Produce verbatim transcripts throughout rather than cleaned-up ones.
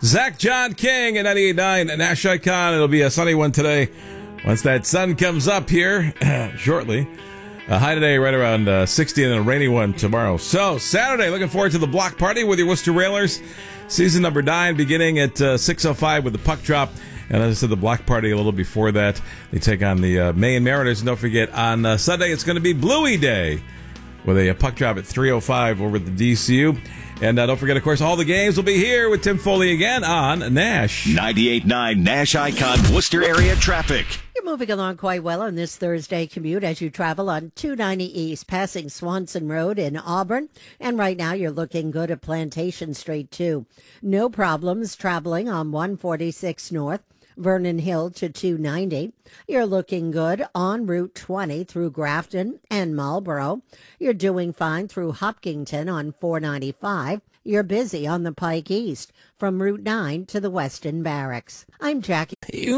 Zach John King at ninety-eight point nine Nash Icon. It'll be a sunny one today once that sun comes up here shortly. Uh, high today right around uh, sixty, and then a rainy one tomorrow. So, Saturday, looking forward to the block party with your Worcester Railers. Season number nine beginning at uh, six oh five with the puck drop. And as I said, the block party a little before that. They take on the uh, Maine Mariners. And don't forget, on uh, Sunday, it's going to be Bluey Day with a, a puck drop at three oh five over at the D C U. And uh, don't forget, of course, all the games will be here with Tim Foley again on Nash. ninety-eight point nine Nash Icon Worcester area traffic. You're moving along quite well on this Thursday commute as you travel on two ninety East, passing Swanson Road in Auburn. And right now you're looking good at Plantation Street, too. No problems traveling on one forty-six North, Vernon Hill to two ninety. You're looking good on Route twenty through Grafton and Marlboro. You're doing fine through Hopkinton on four ninety-five. You're busy on the Pike East from Route nine to the Weston Barracks. I'm Jackie.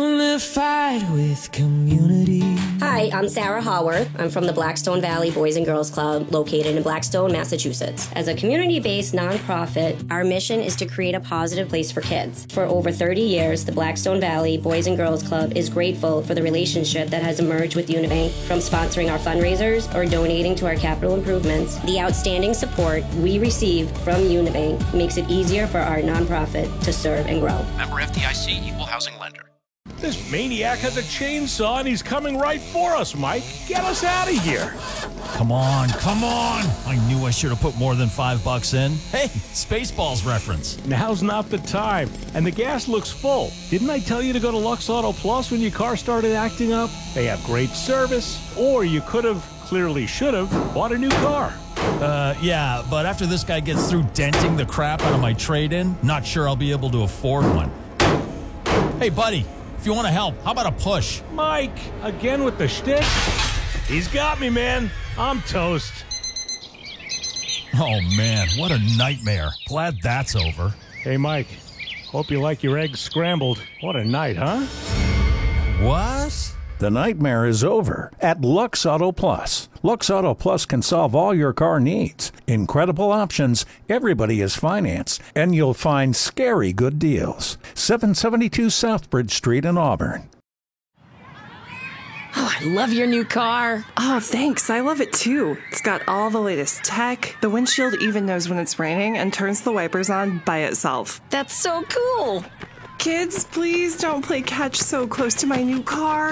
Unified with community. Hi, I'm Sarah Haworth. I'm from the Blackstone Valley Boys and Girls Club located in Blackstone, Massachusetts. As a community-based nonprofit, our mission is to create a positive place for kids. For over thirty years, the Blackstone Valley Boys and Girls Club is grateful for the relationship that has emerged with Unibank, from sponsoring our fundraisers or donating to our capital improvements. The outstanding support we receive from Unibank makes it easier for our nonprofit to serve and grow. Member F D I C, Equal Housing Lender. This maniac has a chainsaw and he's coming right for us, Mike. Get us out of here. Come on, come on. I knew I should have put more than five bucks in. Hey, Spaceballs reference. Now's not the time. And the gas looks full. Didn't I tell you to go to Lux Auto Plus when your car started acting up? They have great service. Or you could have, clearly should have, bought a new car. Uh, yeah, but after this guy gets through denting the crap out of my trade-in, not sure I'll be able to afford one. Hey, buddy. If you want to help, how about a push? Mike, again with the shtick? He's got me, man. I'm toast. Oh, man, what a nightmare. Glad that's over. Hey, Mike, hope you like your eggs scrambled. What a night, huh? What? The nightmare is over at Lux Auto Plus. Lux Auto Plus can solve all your car needs. Incredible options, everybody is financed, and you'll find scary good deals. seven seventy-two Southbridge Street in Auburn. Oh, I love your new car. Oh, thanks. I love it too. It's got all the latest tech. The windshield even knows when it's raining and turns the wipers on by itself. That's so cool. Kids, please don't play catch so close to my new car.